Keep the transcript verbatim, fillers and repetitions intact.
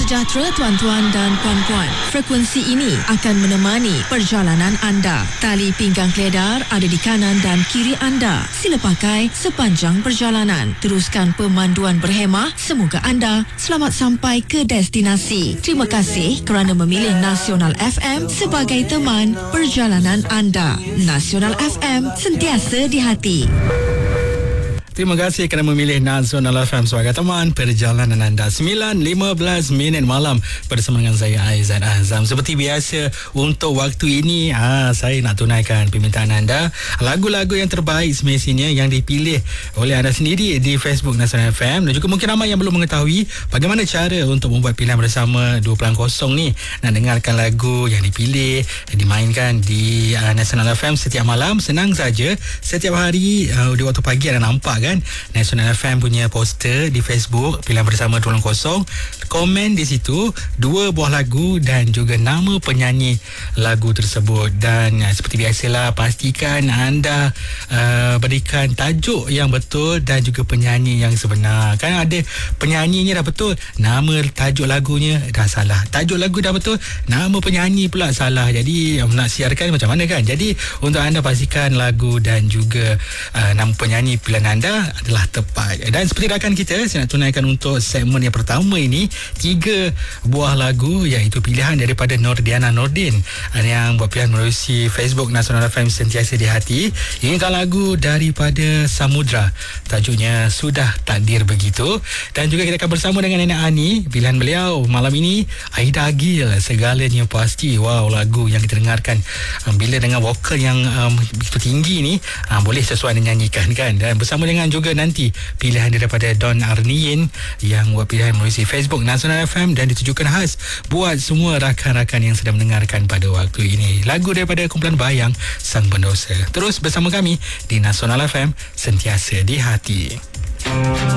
sejahtera tuan-tuan dan puan-puan. Frekuensi ini akan menemani perjalanan anda. Tali pinggang keledar ada di kanan dan kiri anda. Sila pakai sepanjang perjalanan. Teruskan pemanduan berhemah. Semoga anda selamat sampai ke destinasi. Terima kasih kerana memilih Nasional F M sebagai teman perjalanan anda. Nasional F M, sentiasa di hati. Terima kasih kerana memilih Nasional F M sebagai teman perjalanan anda. sembilan lima belas minit malam bersama dengan saya Aizat Azam. Seperti biasa untuk waktu ini ah, saya nak tunaikan permintaan anda. Lagu-lagu yang terbaik semestinya yang dipilih oleh anda sendiri di Facebook Nasional F M. Dan juga mungkin ramai yang belum mengetahui bagaimana cara untuk membuat pilihan bersama dua kosong ni. Nak dengarkan lagu yang dipilih, yang dimainkan di uh, Nasional F M setiap malam. Senang saja. Setiap hari uh, di waktu pagi anda nampak kan Nasional F M punya poster di Facebook pilihan bersama dua kosong. Komen di situ dua buah lagu dan juga nama penyanyi lagu tersebut. Dan uh, seperti biasalah, pastikan anda uh, berikan tajuk yang betul dan juga penyanyi yang sebenar. Kan ada penyanyinya dah betul, nama tajuk lagunya dah salah. Tajuk lagu dah betul, nama penyanyi pula salah. Jadi um, nak siarkan macam mana kan? Jadi untuk anda pastikan lagu dan juga uh, nama penyanyi pilihan anda adalah tepat. Dan seperti rakan kita, saya nak tunaikan untuk segmen yang pertama ini tiga buah lagu, iaitu pilihan daripada Nordiana Nordin yang buat pilihan melalui Facebook Nasional F M sentiasa di hati. Ini lagu daripada Samudra, tajuknya Sudah Takdir Begitu. Dan juga kita akan bersama dengan Nenek Ani, pilihan beliau malam ini Aida Agil, Segalanya Pasti. Wow, lagu yang kita dengarkan um, bila dengan vokal yang um, begitu tinggi ni, um, boleh sesuai dinyanyikan kan. Dan bersama dengan juga nanti pilihan daripada Don Arniin yang buat pilihan melalui Facebook Nasional F M dan ditujukan khas buat semua rakan-rakan yang sedang mendengarkan pada waktu ini. Lagu daripada kumpulan Bayang, Sang Pendosa. Terus bersama kami di Nasional F M, sentiasa di hati.